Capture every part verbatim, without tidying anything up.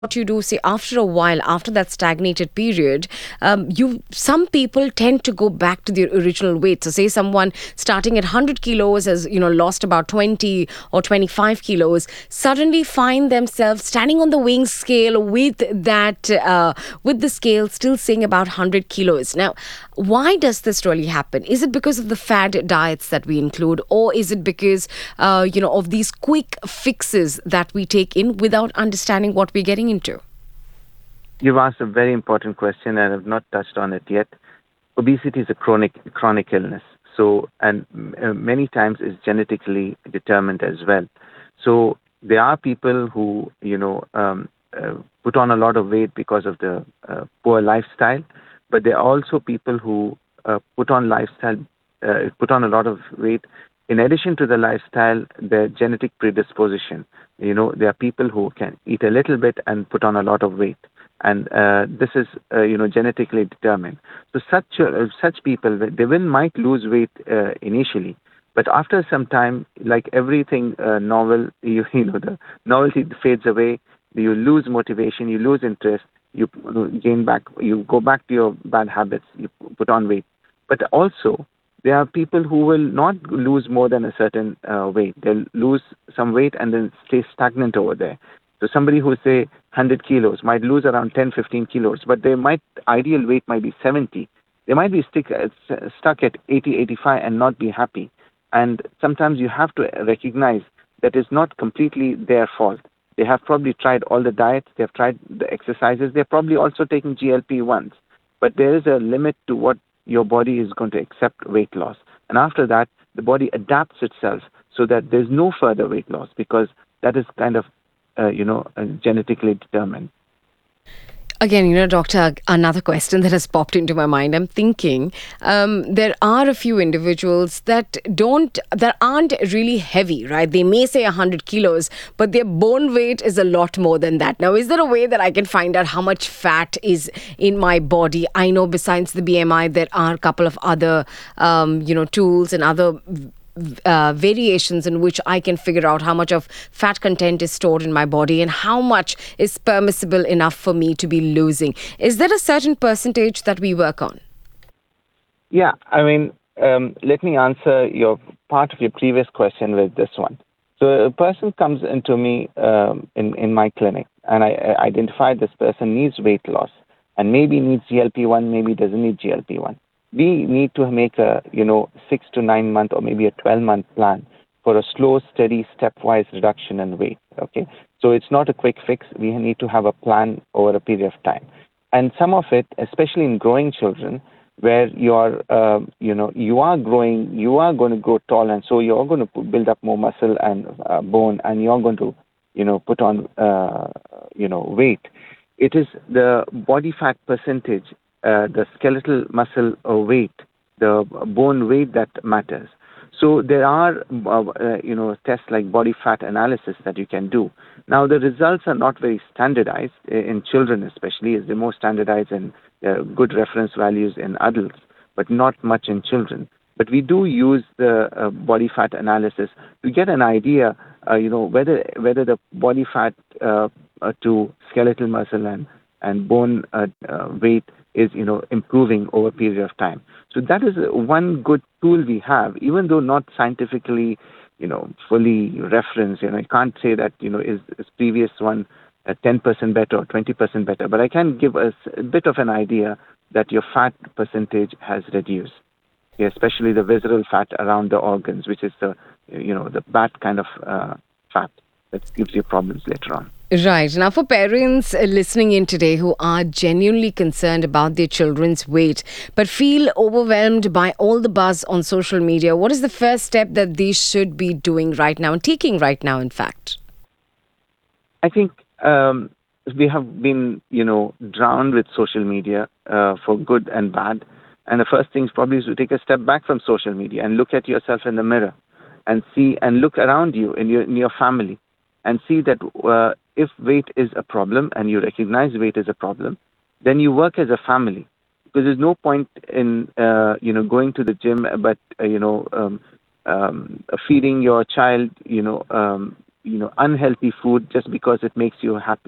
what you do, say after a while, after that stagnated period, um, you some people tend to go back to their original weight. So say someone starting at one hundred kilos has, you know, lost about twenty or twenty-five kilos, suddenly find themselves standing on the weighing scale with that uh, with the scale still saying about one hundred kilos. Now, why does this really happen? Is it because of the fad diets that we include, or is it because uh, you know of these quick fixes that we take in without understanding what we're getting into? You've asked a very important question, and I've not touched on it yet. Obesity is a chronic chronic illness, so and uh, many times is genetically determined as well. So there are people who you know um, uh, put on a lot of weight because of the uh, poor lifestyle, but there are also people who uh, put on lifestyle uh, put on a lot of weight. In addition to the lifestyle, the genetic predisposition. You know, there are people who can eat a little bit and put on a lot of weight, and uh, this is uh, you know genetically determined. So such uh, such people, they will might lose weight uh, initially, but after some time, like everything uh, novel, you, you know the novelty fades away. You lose motivation, you lose interest, you gain back, you go back to your bad habits, you put on weight. But also, there are people who will not lose more than a certain uh, weight. They'll lose some weight and then stay stagnant over there. So somebody who say one hundred kilos might lose around ten, fifteen kilos, but they might ideal weight might be seventy. They might be stick, uh, stuck at eighty, eighty-five and not be happy. And sometimes you have to recognize that it's not completely their fault. They have probably tried all the diets, they've tried the exercises, they're probably also taking G L P one s. But there is a limit to what your body is going to accept weight loss. And after that, the body adapts itself so that there's no further weight loss, because that is kind of, uh, you know, uh, genetically determined. Again, you know, doctor, another question that has popped into my mind. I'm thinking um, there are a few individuals that don't, that aren't really heavy, right? They may say one hundred kilos, but their bone weight is a lot more than that. Now, is there a way that I can find out how much fat is in my body? I know besides the B M I, there are a couple of other, um, you know, tools and other uh, variations in which I can figure out how much of fat content is stored in my body and how much is permissible enough for me to be losing. Is there a certain percentage that we work on? Yeah, I mean, um, let me answer your part of your previous question with this one. So a person comes into me um, in, in my clinic, and I, I identify this person needs weight loss and maybe needs G L P one, maybe doesn't need G L P one. We need to make a, you know, six to nine month or maybe a twelve month plan for a slow, steady, stepwise reduction in weight. Okay. So it's not a quick fix. We need to have a plan over a period of time. And some of it, especially in growing children, where you are, uh, you know, you are growing, you are going to grow tall, and so you're going to build up more muscle and uh, bone, and you're going to, you know, put on, uh, you know, weight. It is the body fat percentage, uh, the skeletal muscle uh, weight, the bone weight that matters. So there are, uh, uh, you know, tests like body fat analysis that you can do. Now, the results are not very standardized in children, especially, as they're more standardized in uh, good reference values in adults, but not much in children. But we do use the uh, body fat analysis to get an idea, uh, you know, whether whether the body fat uh, uh, to skeletal muscle and and bone uh, uh, weight is, you know, improving over a period of time. So that is one good tool we have, even though not scientifically, you know, fully referenced. You know, I can't say that, you know, is, is previous one uh, ten percent better or twenty percent better, but I can give us a bit of an idea that your fat percentage has reduced, yeah, especially the visceral fat around the organs, which is the, you know, the bad kind of uh, fat that gives you problems later on. Right. Now, for parents listening in today who are genuinely concerned about their children's weight but feel overwhelmed by all the buzz on social media, what is the first step that they should be doing right now and taking right now, in fact? I think um, we have been, you know, drowned with social media uh, for good and bad. And the first thing is probably is to take a step back from social media and look at yourself in the mirror and see and look around you in your in your family and see that uh, if weight is a problem and you recognize weight is a problem, then you work as a family. Because there's no point in uh, you know going to the gym, but uh, you know um, um, feeding your child you know um, you know unhealthy food just because it makes you happy.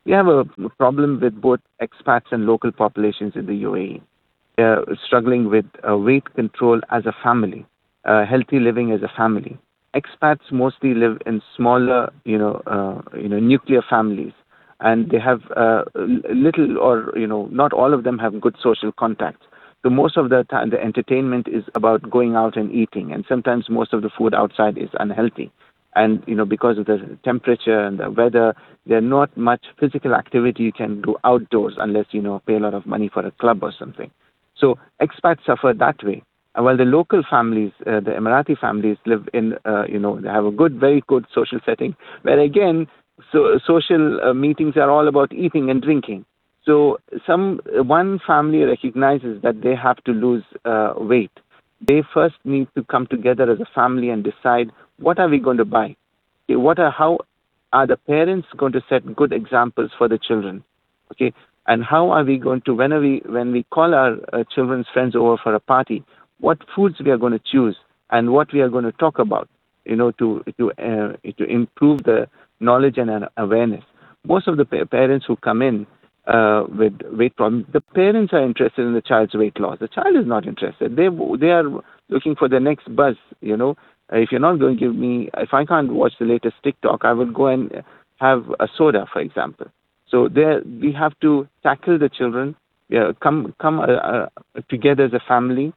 we have a problem with both expats and local populations in the U A E. They're struggling with uh, weight control as a family, uh, healthy living as a family. Expats mostly live in smaller, you know, uh, you know, nuclear families, and they have uh, little, or you know, not all of them have good social contacts. So most of the time, the entertainment is about going out and eating, and sometimes most of the food outside is unhealthy. And you know, because of the temperature and the weather, there's not much physical activity you can do outdoors unless you know pay a lot of money for a club or something. So expats suffer that way. And while the local families, uh, the Emirati families, live in, uh, you know, they have a good, very good social setting, where again, so social uh, meetings are all about eating and drinking. So some one family recognizes that they have to lose uh, weight. They first need to come together as a family and decide, what are we going to buy? Okay, what are how are the parents going to set good examples for the children? Okay, and how are we going to when are we when we call our uh, children's friends over for a party, what foods we are going to choose and what we are going to talk about, you know, to to uh, to improve the knowledge and uh, awareness. Most of the pa- parents who come in uh, with weight problems, the parents are interested in the child's weight loss. The child is not interested. They they are looking for the next buzz. You know, uh, if you're not going to give me, if I can't watch the latest TikTok, I will go and have a soda, for example. So there, we have to tackle the children, uh, come come uh, uh, together as a family,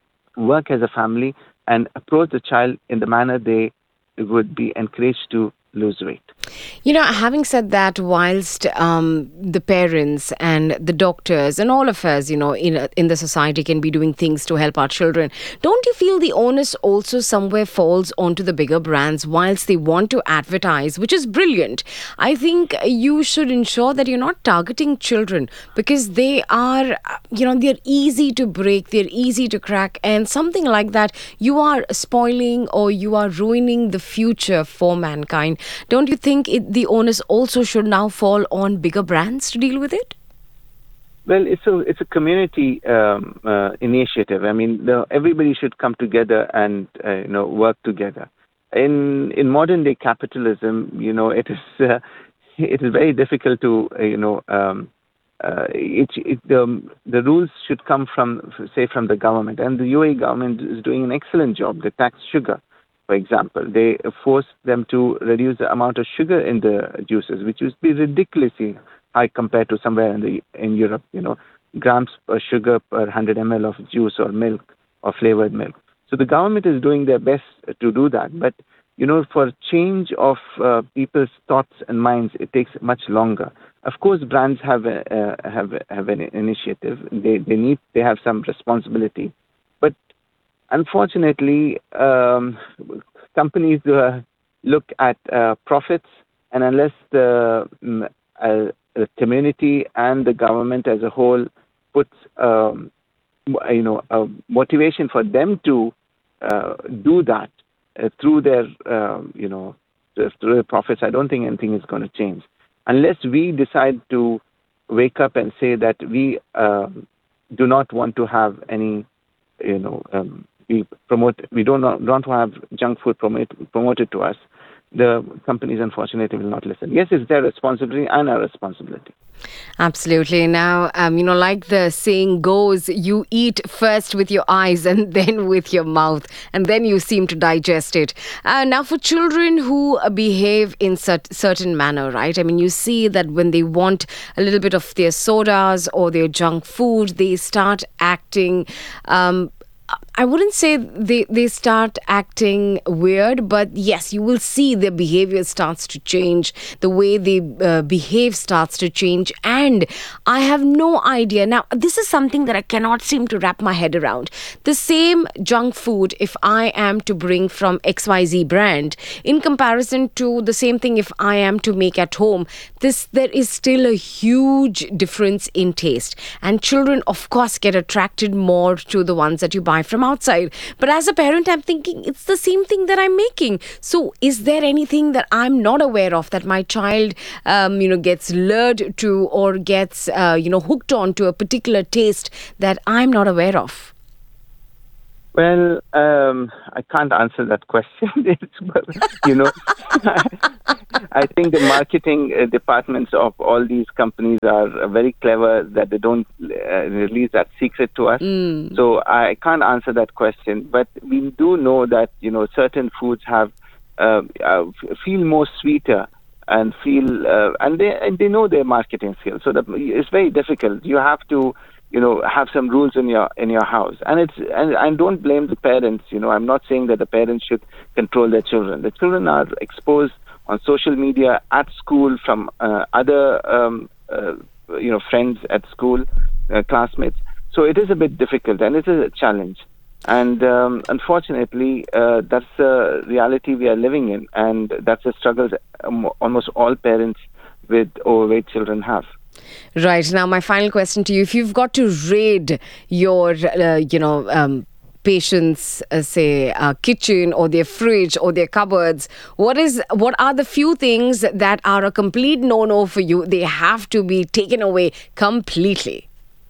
work as a family, and approach the child in the manner they would be encouraged to lose weight. You know, having said that, whilst um, the parents and the doctors and all of us, you know, in in the society can be doing things to help our children, don't you feel the onus also somewhere falls onto the bigger brands whilst they want to advertise, which is brilliant? I think you should ensure that you're not targeting children because they are, you know, they're easy to break, they're easy to crack, and something like that, you are spoiling or you are ruining the future for mankind. Don't you think it, the onus also should now fall on bigger brands to deal with it? Well, it's a it's a community um, uh, initiative. I mean, the, everybody should come together and uh, you know work together. In in modern day capitalism, you know, it is uh, it is very difficult to uh, you know um, uh, it, it the the rules should come from say from the government, and the U A E government is doing an excellent job. They tax sugar. For example, they force them to reduce the amount of sugar in the juices, which used to be ridiculously high compared to somewhere in the in Europe. You know, grams per sugar per one hundred milliliters of juice or milk or flavored milk. So the government is doing their best to do that, but you know, for change of uh, people's thoughts and minds, it takes much longer. Of course, brands have a, uh, have a, have an initiative. They they need they have some responsibility, but unfortunately, um, companies uh, look at uh, profits, and unless the, um, uh, the community and the government as a whole puts, um, you know, a motivation for them to uh, do that uh, through their, uh, you know, through their profits, I don't think anything is going to change. Unless we decide to wake up and say that we uh, do not want to have any, you know, um, we promote. We don't don't have junk food promote, promoted to us. The companies, unfortunately, will not listen. Yes, it's their responsibility and our responsibility. Absolutely. Now, um, you know, like the saying goes, you eat first with your eyes and then with your mouth, and then you seem to digest it. Uh, now, for children who uh, behave in cert- certain manner, right? I mean, you see that when they want a little bit of their sodas or their junk food, they start acting um, I wouldn't say they, they start acting weird, but yes, you will see their behavior starts to change. The way they uh, behave starts to change. And I have no idea. Now, this is something that I cannot seem to wrap my head around. The same junk food, if I am to bring from X Y Z brand, in comparison to the same thing if I am to make at home, this there is still a huge difference in taste. And children, of course, get attracted more to the ones that you buy from outside. But as a parent, I'm thinking it's the same thing that I'm making. So is there anything that I'm not aware of that my child, um, you know, gets lured to or gets, uh, you know, hooked on to a particular taste that I'm not aware of? Well, um, I can't answer that question. you know, I think the marketing uh, departments of all these companies are uh, very clever that they don't uh, release that secret to us. Mm. So I can't answer that question. But we do know that, you know, certain foods have uh, uh, feel more sweeter and feel uh, and they and they know their marketing skills. So that it's very difficult. You have to, you know, have some rules in your in your house, and it's and I don't blame the parents. You know, I'm not saying that the parents should control their children. The children are exposed on social media, at school, from uh, other um, uh, you know friends at school, uh, classmates. So it is a bit difficult, and it is a challenge. And um, unfortunately, uh, that's the reality we are living in, and that's the struggles um, almost all parents with overweight children have. Right. Now, my final question to you: if you've got to raid your, uh, you know, um, patients, uh, say, uh, kitchen or their fridge or their cupboards, what is, what are the few things that are a complete no-no for you? They have to be taken away completely.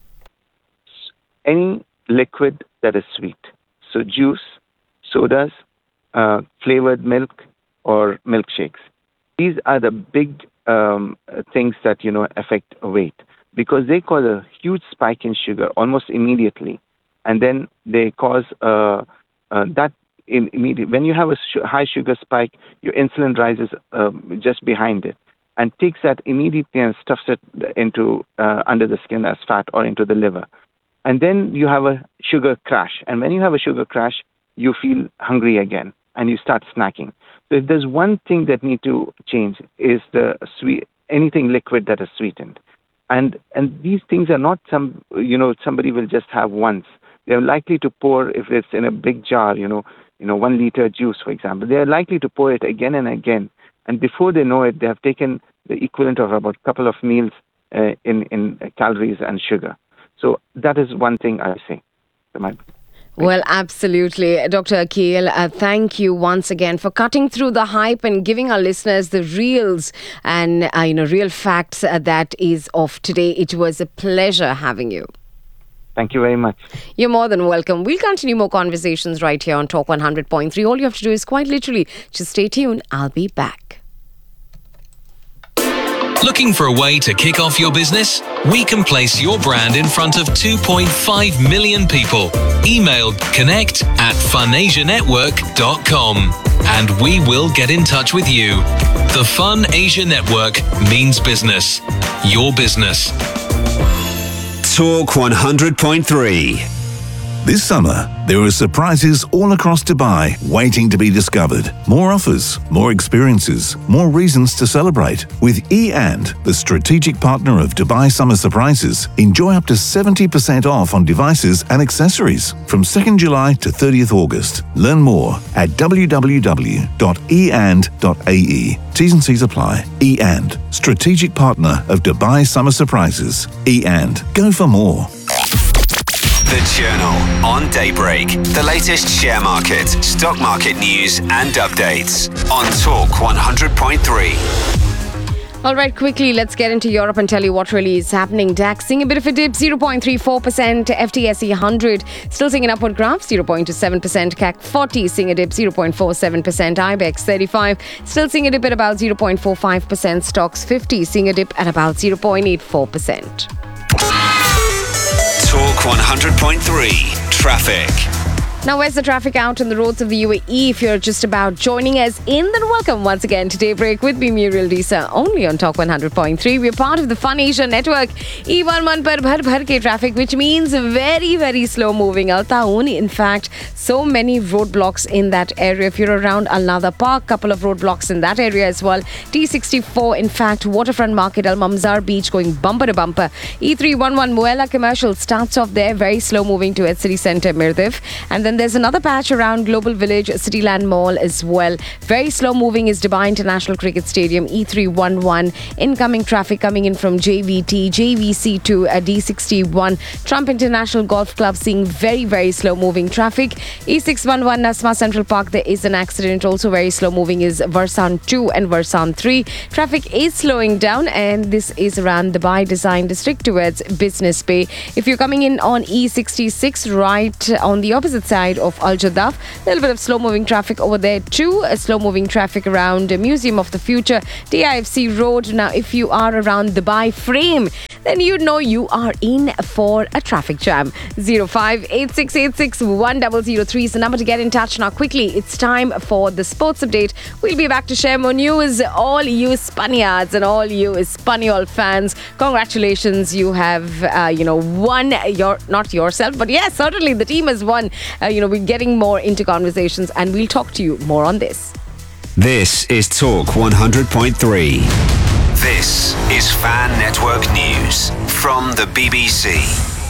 Any liquid that is sweet, so juice, sodas, uh, flavored milk, or milkshakes. These are the big um, things that you know affect weight, because they cause a huge spike in sugar almost immediately, and then they cause uh, uh, that in immediate. When you have a sh- high sugar spike, your insulin rises um, just behind it and takes that immediately and stuffs it into uh, under the skin as fat or into the liver. And then you have a sugar crash. And when you have a sugar crash, you feel hungry again and you start snacking. So if there's one thing that need to change is the sweet, anything liquid that is sweetened. And and these things are not some, you know, somebody will just have once. They're likely to pour, if it's in a big jar, you know, you know, one liter juice, for example, they're likely to pour it again and again. And before they know it, they have taken the equivalent of about a couple of meals uh, in, in calories and sugar. So that is one thing I say. Well, absolutely. Doctor Akhil, uh, thank you once again for cutting through the hype and giving our listeners the reals and, uh, you know, real facts uh, that is of today. It was a pleasure having you. Thank you very much. You're more than welcome. We'll continue more conversations right here on Talk one hundred point three. All you have to do is quite literally just stay tuned. I'll be back. Looking for a way to kick off your business? We can place your brand in front of two point five million people. Email connect at funasia network dot com and we will get in touch with you. The Fun Asia Network means business. Your business. Talk one hundred point three. This summer, there are surprises all across Dubai waiting to be discovered. More offers, more experiences, more reasons to celebrate. With E and, the strategic partner of Dubai Summer Surprises, enjoy up to seventy percent off on devices and accessories from second July to thirtieth August. Learn more at w w w dot e and dot a e. T's and C's apply. E and, strategic partner of Dubai Summer Surprises. E and, go for more. The Journal on Daybreak. The latest share market, stock market news and updates on Talk one hundred point three. All right, quickly, let's get into Europe and tell you what really is happening. DAX seeing a bit of a dip, zero point three four percent. F T S E one hundred still seeing an upward graph, zero point two seven percent. C A C forty seeing a dip, zero point four seven percent. I BEX thirty-five still seeing a dip at about zero point four five percent. Stocks fifty seeing a dip at about zero point eight four percent. Talk one hundred point three. Traffic. Now, where's the traffic out on the roads of the U A E? If you're just about joining us in, then welcome once again to Daybreak with me, Muriel Disa, only on Talk one hundred point three. We're part of the Fun Asia Network. E eleven par bhar bhar ke traffic, which means very, very slow moving. Al Taun, in fact, so many roadblocks in that area. If you're around Al Nada Park, couple of roadblocks in that area as well. T sixty-four, in fact, Waterfront Market, Al Mamzar Beach going bumper to bumper. E three eleven Muella Commercial starts off there, very slow moving to Ed City Centre, Mirdiv. And then there's another patch around Global Village, Cityland Mall as well. Very slow moving is Dubai International Cricket Stadium, E three eleven. Incoming traffic coming in from J V T, J V C to uh, D sixty-one. Trump International Golf Club seeing very, very slow moving traffic. E six eleven Nasma Central Park, there is an accident. Also very slow moving is Varsan two and Varsan three. Traffic is slowing down, and this is around Dubai Design District towards Business Bay. If you're coming in on E sixty-six, right on the opposite side side of Al Jadaf. A little bit of slow-moving traffic over there too. A slow-moving traffic around the Museum of the Future, D I F C Road. Now, if you are around Dubai Frame, then you know you are in for a traffic jam. zero five eight six eight six one zero zero three is the number to get in touch. Now, quickly, it's time for the sports update. We'll be back to share more news. All you Spaniards and all you Espanyol fans, congratulations. You have, uh, you know, won your, not yourself, but yes, certainly the team has won. Uh, you know, we're getting more into conversations and we'll talk to you more on this. This is Talk one hundred point three. This is Fan Network News from the B B C.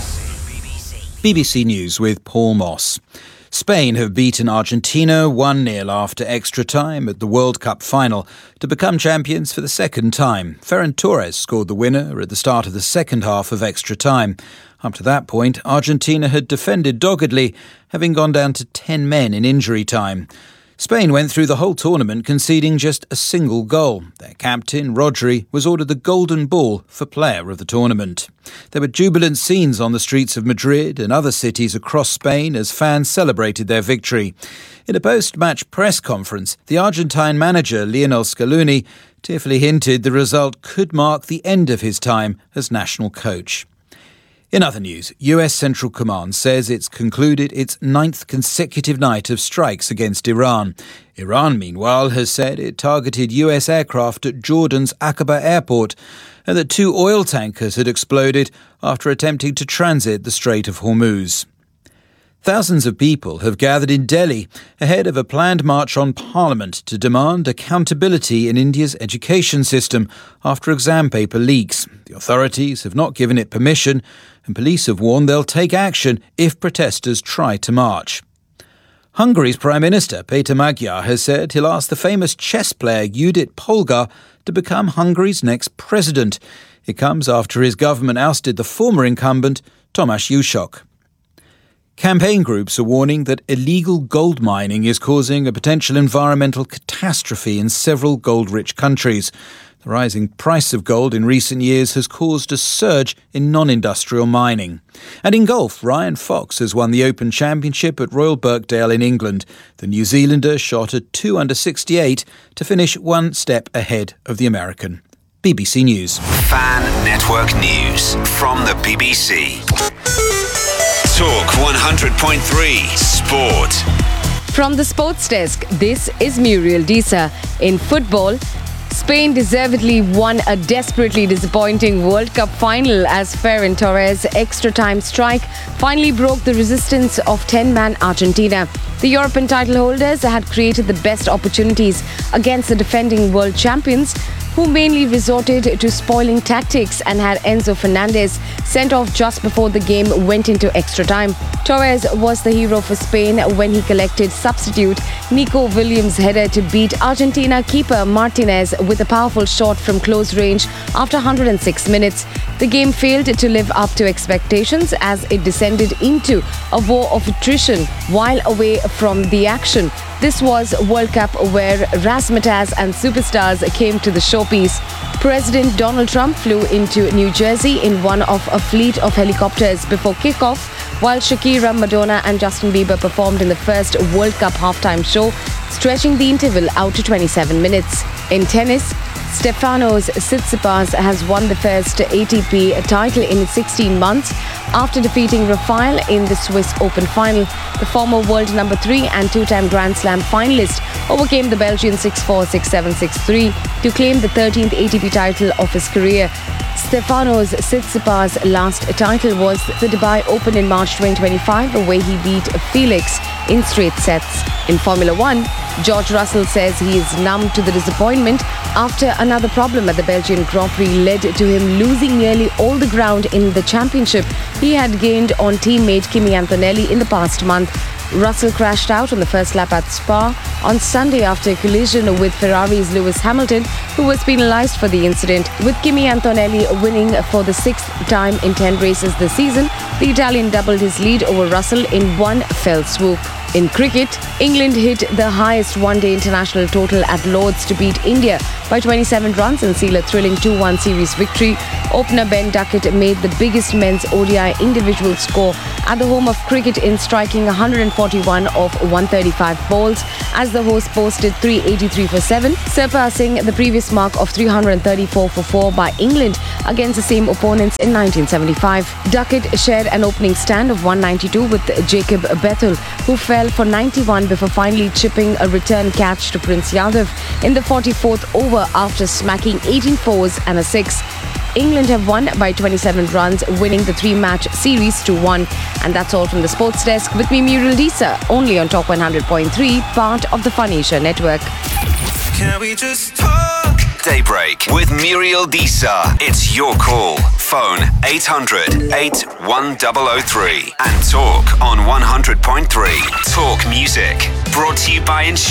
B B C News with Paul Moss. Spain have beaten Argentina one nil after extra time at the World Cup final to become champions for the second time. Ferran Torres scored the winner at the start of the second half of extra time. Up to that point, Argentina had defended doggedly, having gone down to ten men in injury time. Spain went through the whole tournament conceding just a single goal. Their captain, Rodri, was ordered the Golden Ball for Player of the Tournament. There were jubilant scenes on the streets of Madrid and other cities across Spain as fans celebrated their victory. In a post-match press conference, the Argentine manager, Lionel Scaloni, tearfully hinted the result could mark the end of his time as national coach. In other news, U S Central Command says it's concluded its ninth consecutive night of strikes against Iran. Iran, meanwhile, has said it targeted U S aircraft at Jordan's Aqaba airport and that two oil tankers had exploded after attempting to transit the Strait of Hormuz. Thousands of people have gathered in Delhi ahead of a planned march on Parliament to demand accountability in India's education system after exam paper leaks. The authorities have not given it permission, and police have warned they'll take action if protesters try to march. Hungary's Prime Minister, Péter Magyar, has said he'll ask the famous chess player Judit Polgar to become Hungary's next president. It comes after his government ousted the former incumbent, Tamás Jusok. Campaign groups are warning that illegal gold mining is causing a potential environmental catastrophe in several gold-rich countries. The rising price of gold in recent years has caused a surge in non-industrial mining. And in golf, Ryan Fox has won the Open Championship at Royal Birkdale in England. The New Zealander shot a two under sixty-eight to finish one step ahead of the American. B B C News. Fan Network News from the B B C. Talk one hundred point three Sport. From the sports desk, this is Muriel Disa. In football, Spain deservedly won a desperately disappointing World Cup final as Ferran Torres' extra-time strike finally broke the resistance of ten-man Argentina. The European title holders had created the best opportunities against the defending world champions, who mainly resorted to spoiling tactics and had Enzo Fernandez sent off just before the game went into extra time. Torres was the hero for Spain when he collected substitute Nico Williams' header to beat Argentina keeper Martinez with a powerful shot from close range after one hundred six minutes. The game failed to live up to expectations as it descended into a war of attrition while away from the action. This was World Cup where razzmatazz and superstars came to the showpiece. President Donald Trump flew into New Jersey in one of a fleet of helicopters before kickoff, while Shakira, Madonna and Justin Bieber performed in the first World Cup halftime show, stretching the interval out to twenty-seven minutes. In tennis, Stefanos Tsitsipas has won the first A T P title in sixteen months after defeating Rafael in the Swiss Open final. The former world number three and two-time Grand Slam finalist overcame the Belgian six four, six seven, six three to claim the thirteenth A T P title of his career. Stefanos Tsitsipas' last title was the Dubai Open in March twenty twenty-five, where he beat Felix in straight sets. In Formula One, George Russell says he is numb to the disappointment after another problem at the Belgian Grand Prix led to him losing nearly all the ground in the championship he had gained on teammate Kimi Antonelli in the past month. Russell crashed out on the first lap at Spa on Sunday after a collision with Ferrari's Lewis Hamilton, who was penalised for the incident. With Kimi Antonelli winning for the sixth time in ten races this season, the Italian doubled his lead over Russell in one fell swoop. In cricket, England hit the highest one-day international total at Lord's to beat India by twenty-seven runs and seal a thrilling two one series victory. Opener Ben Duckett made the biggest men's O D I individual score at the home of cricket in striking one hundred forty-one of one hundred thirty-five balls as the host posted three eighty-three for seven, surpassing the previous mark of three hundred thirty-four for four by England against the same opponents in nineteen seventy-five. Duckett shared an opening stand of one ninety-two with Jacob Bethel, who fell for ninety-one before finally chipping a return catch to Prince Yadav in the forty-fourth over after smacking eighteen fours and a six. England have won by twenty-seven runs, winning the three-match series two one. And that's all from the sports desk with me, Muriel Disa, only on Talk one hundred point three, part of the Fun Asia network. Can we just talk? Daybreak with Muriel Disa. It's your call. Phone eight hundred, eight one zero zero three and talk on one hundred point three. Talk music. Brought to you by Insure.